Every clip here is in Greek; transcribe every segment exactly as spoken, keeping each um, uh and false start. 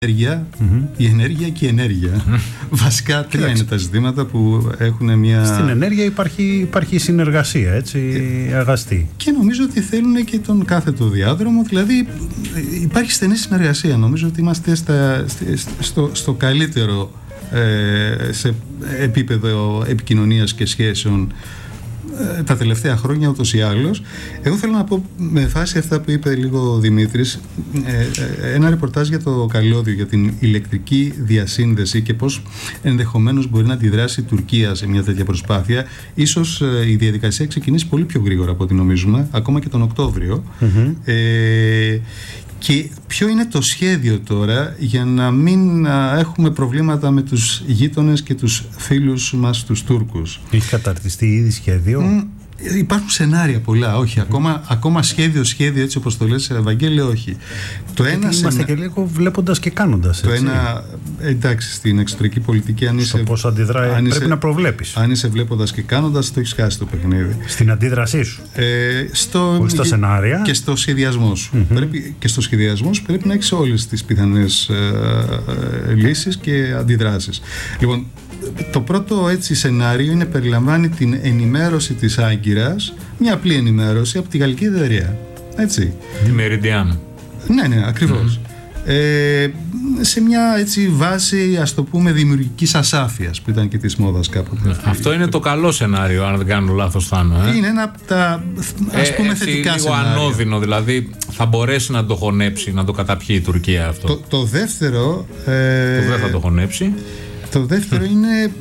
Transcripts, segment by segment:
ενέργεια, mm-hmm. η ενέργεια και η ενέργεια. Mm-hmm. Βασικά τρία είναι τα ζητήματα που έχουν μια... Στην ενέργεια υπάρχει, υπάρχει συνεργασία, έτσι, ε, αγαστή. Και νομίζω ότι θέλουν και τον κάθετο διάδρομο, δηλαδή υπάρχει στενή συνεργασία. Νομίζω ότι είμαστε στα, στο, στο καλύτερο ε, σε επίπεδο επικοινωνίας και σχέσεων τα τελευταία χρόνια ούτως ή άλλως. Εγώ θέλω να πω με βάση αυτά που είπε λίγο ο Δημήτρης, ένα ρεπορτάζ για το καλώδιο, για την ηλεκτρική διασύνδεση και πώς ενδεχομένως μπορεί να αντιδράσει η Τουρκία σε μια τέτοια προσπάθεια. Ίσως η διαδικασία ξεκινήσει πολύ πιο γρήγορα από ό,τι νομίζουμε, ακόμα και τον Οκτώβριο. Mm-hmm. Ε, Και ποιο είναι το σχέδιο τώρα για να μην α, έχουμε προβλήματα με τους γείτονες και τους φίλους μας τους Τούρκους? Έχει καταρτιστεί ήδη σχέδιο? Mm, υπάρχουν σενάρια πολλά, όχι. Mm. Ακόμα, ακόμα σχέδιο, σχέδιο έτσι όπως το λες, Ευαγγέλιο, όχι. Το ένα είμαστε σενα... και λίγο βλέποντας και κάνοντας. Το έτσι. Ένα, εντάξει, στην εξωτερική πολιτική, αν είσαι, πώς αντιδράει, αν πρέπει είσαι, να προβλέπεις. Αν είσαι βλέποντας και κάνοντας, το έχεις χάσει το παιχνίδι. Στην αντίδρασή σου. Ε, στο, όχι στα σενάρια. Και στο σχεδιασμό σου. Mm-hmm. Πρέπει, και στο σχεδιασμό σου πρέπει να έχεις όλες τις πιθανές ε, ε, λύσεις και αντιδράσεις. Λοιπόν, το πρώτο έτσι σενάριο είναι, περιλαμβάνει την ενημέρωση της Άγκυρας, μια απλή ενημέρωση από τη γαλλική εταιρεία. Έτσι. Τη Meridian. Ναι, ναι, ακριβώς. Mm-hmm. Ε, σε μια έτσι βάση, ας το πούμε, δημιουργικής ασάφειας που ήταν και της μόδας κάποτε. Mm. Αυτό είναι το καλό σενάριο, αν δεν κάνω λάθος, Θάνο. Ε? Είναι ένα από τα, ας πούμε, ε, θετικά λίγο σενάρια. Λίγο ανώδυνο, δηλαδή θα μπορέσει να το χωνέψει, να το καταπιεί η Τουρκία αυτό. Το, το δεύτερο... Ε, το δεν θα το χωνέψει. Το δεύτερο είναι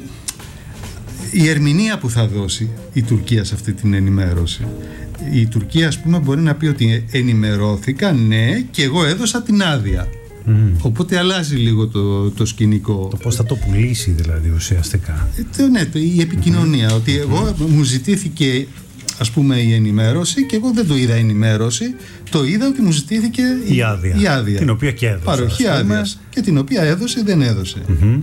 η ερμηνεία που θα δώσει η Τουρκία σε αυτή την ενημέρωση. Η Τουρκία, ας πούμε, μπορεί να πει ότι ενημερώθηκα, ναι, και εγώ έδωσα την άδεια. Mm. Οπότε αλλάζει λίγο το, το σκηνικό. Το πώς θα το πουλήσει δηλαδή ουσιαστικά. Ε, το, ναι, το, η επικοινωνία. Mm. Ότι εγώ mm. μου ζητήθηκε, ας πούμε, η ενημέρωση και εγώ δεν το είδα ενημέρωση. Το είδα ότι μου ζητήθηκε η, η, άδεια, η άδεια. Την οποία και έδωσε. Παροχή άδειας. Και την οποία έδωσε, δεν έδωσε. Mm-hmm.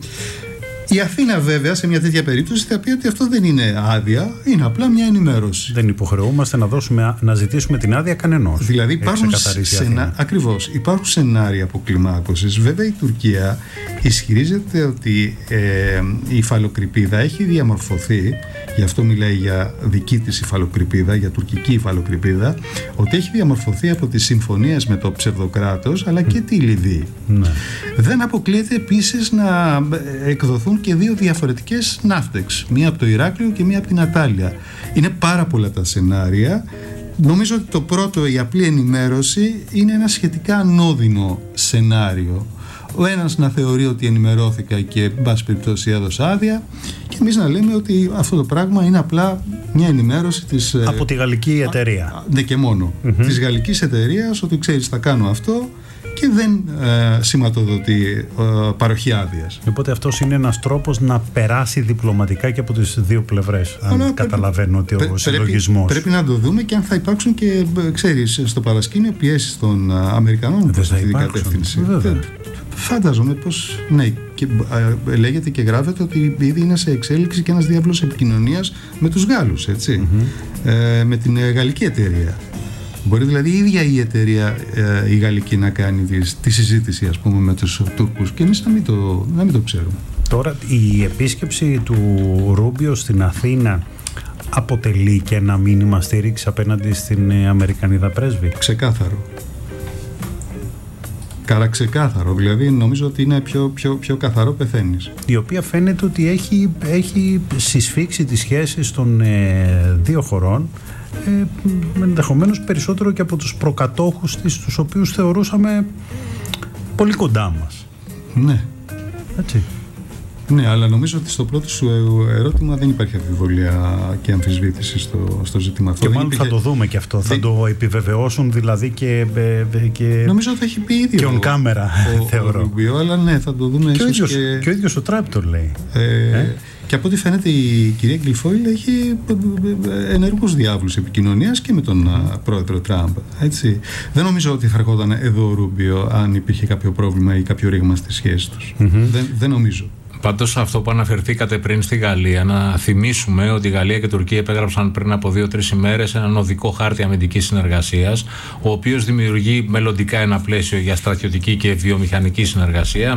Η Αθήνα, βέβαια, σε μια τέτοια περίπτωση θα πει ότι αυτό δεν είναι άδεια, είναι απλά μια ενημέρωση. Δεν υποχρεούμαστε να, δώσουμε, να ζητήσουμε την άδεια κανενός. Δηλαδή υπάρχουν, σενα... Ακριβώς, υπάρχουν σενάρια αποκλιμάκωσης. Βέβαια, η Τουρκία ισχυρίζεται ότι ε, η υφαλοκρηπίδα έχει διαμορφωθεί, γι' αυτό μιλάει για δική της υφαλοκρηπίδα, για τουρκική υφαλοκρηπίδα, ότι έχει διαμορφωθεί από τις συμφωνίες με το ψευδοκράτος αλλά και τη Λιβύη. Ναι. Δεν αποκλείεται επίσης να εκδοθούν και δύο διαφορετικές ναύτεξ, μία από το Ηράκλειο και μία από την Ατάλεια. Είναι πάρα πολλά τα σενάρια. Νομίζω ότι το πρώτο, η απλή ενημέρωση, είναι ένα σχετικά ανώδυνο σενάριο. Ο ένας να θεωρεί ότι ενημερώθηκα και εν πάση περιπτώσει έδωσα άδεια, και εμείς να λέμε ότι αυτό το πράγμα είναι απλά μια ενημέρωση της... Από τη γαλλική εταιρεία. Ναι, και μόνο. Mm-hmm. Της γαλλικής εταιρείας, ότι ξέρεις θα κάνω αυτό, και δεν ε, σηματοδοτεί ε, παροχή άδειας. Οπότε αυτός είναι ένας τρόπος να περάσει διπλωματικά και από τις δύο πλευρές, αν Αλλά καταλαβαίνω ότι ο συλλογισμός. Πρέπει, πρέπει να το δούμε και αν θα υπάρξουν και, ξέρεις, στο παρασκήνιο πιέσεις των Αμερικανών προς αυτή την κατεύθυνση. Φαντάζομαι πως, ναι, και ε, λέγεται και γράφεται ότι ήδη είναι σε εξέλιξη και ένας διάβλος επικοινωνίας με τους Γάλλους, έτσι, mm-hmm. ε, με την ε, γαλλική εταιρεία. Μπορεί δηλαδή η ίδια η εταιρεία ε, η γαλλική να κάνει τη, τη συζήτηση, ας πούμε, με τους Τούρκους, και εμείς να μην το, να μην το ξέρουμε. Τώρα η επίσκεψη του Ρούμπιο στην Αθήνα αποτελεί και ένα μήνυμα στήριξη απέναντι στην Αμερικανίδα πρέσβη? Ξεκάθαρο. Κάρα ξεκάθαρο, δηλαδή νομίζω ότι είναι πιο, πιο, πιο καθαρό πεθαίνεις. Η οποία φαίνεται ότι έχει, έχει συσφίξει τις σχέσεις των ε, δύο χωρών, ε, ενδεχομένως περισσότερο και από τους προκατόχους της, τους οποίους θεωρούσαμε πολύ κοντά μας. Ναι. Έτσι. Ναι, αλλά νομίζω ότι στο πρώτο σου ερώτημα δεν υπάρχει αμφιβολία και αμφισβήτηση στο, στο ζήτημα αυτό. Και μάλλον υπήρχε... θα το δούμε και αυτό. Δεν... Θα το επιβεβαιώσουν δηλαδή και. και... Νομίζω ότι έχει πει ήδη. Και on camera, ο, θεωρώ. Ο Ρουμπίο, αλλά ναι, θα το δούμε. Και ο ίδιος, και... και ο ίδιος ο Τραμπ το λέει. Ε, ε? Και από ό,τι φαίνεται η κυρία Γκλιφόιλ έχει ενεργούς διάβλους επικοινωνίας και με τον πρόεδρο Τραμπ. Έτσι. Δεν νομίζω ότι θα ερχόταν εδώ ο Ρουμπίο αν υπήρχε κάποιο πρόβλημα ή κάποιο ρήγμα στη σχέση τους. Mm-hmm. Δεν, δεν νομίζω. Πάντως αυτό που αναφερθήκατε πριν στη Γαλλία, να θυμίσουμε ότι η Γαλλία και η Τουρκία επέγραψαν πριν από δύο-τρεις ημέρες έναν οδικό χάρτη αμυντικής συνεργασίας, ο οποίος δημιουργεί μελλοντικά ένα πλαίσιο για στρατιωτική και βιομηχανική συνεργασία